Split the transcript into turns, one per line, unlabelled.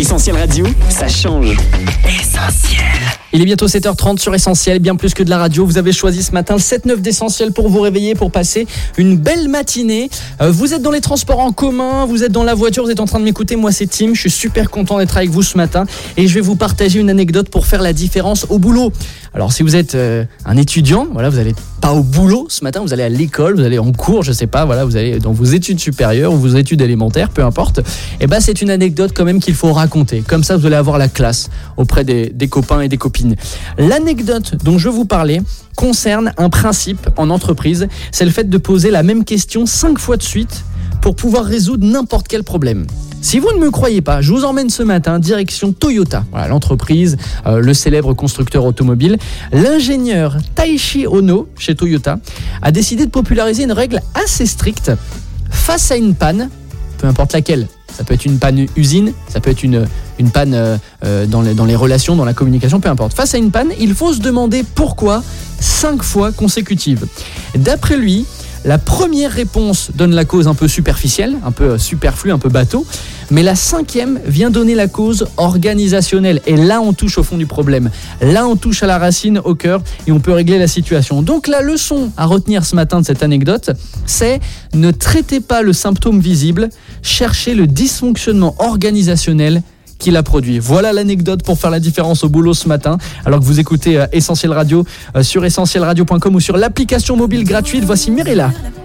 Essentiel Radio, ça change.
Essentiel.
Il est bientôt 7h30 sur Essentiel, bien plus que de la radio. Vous avez choisi ce matin le 7-9 d'Essentiel pour vous réveiller, pour passer une belle matinée. Vous êtes dans les transports en commun, vous êtes dans la voiture, vous êtes en train de m'écouter. Moi, c'est Tim. Je suis super content d'être avec vous ce matin et je vais vous partager une anecdote pour faire la différence au boulot. Alors, si vous êtes un étudiant, voilà, vous n'allez pas au boulot ce matin, vous allez à l'école, vous allez en cours, je sais pas, voilà, vous allez dans vos études supérieures ou vos études élémentaires, peu importe. Et ben, c'est une anecdote quand même qu'il faut raconter. Comme ça, vous allez avoir la classe auprès des copains et des copines. L'anecdote dont je vais vous parler concerne un principe en entreprise. C'est le fait de poser la même question 5 fois de suite pour pouvoir résoudre n'importe quel problème. Si vous ne me croyez pas, je vous emmène ce matin direction Toyota, voilà, l'entreprise, le célèbre constructeur automobile. L'ingénieur Taishi Ono, chez Toyota, a décidé de populariser une règle assez stricte. Face à une panne, peu importe laquelle, ça peut être une panne usine, ça peut être une panne dans les relations, dans la communication, peu importe. Face à une panne, il faut se demander pourquoi 5 fois consécutives. D'après lui, la première réponse donne la cause un peu superficielle, un peu superflue, un peu bateau, mais la 5e vient donner la cause organisationnelle. Et là, on touche au fond du problème. Là, on touche à la racine, au cœur, et on peut régler la situation. Donc la leçon à retenir ce matin de cette anecdote, c'est ne traitez pas le symptôme visible, cherchez le dysfonctionnement organisationnel qui l'a produit. Voilà l'anecdote pour faire la différence au boulot ce matin, alors que vous écoutez Essentiel Radio sur essentielradio.com ou sur l'application mobile gratuite. Voici Mirella.